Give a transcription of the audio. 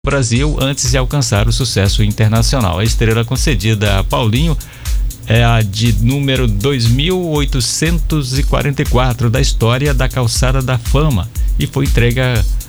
Brasil antes de alcançar o sucesso internacional. A estrela concedida a Paulinho é a de número 2844 da história da Calçada da Fama e foi entregue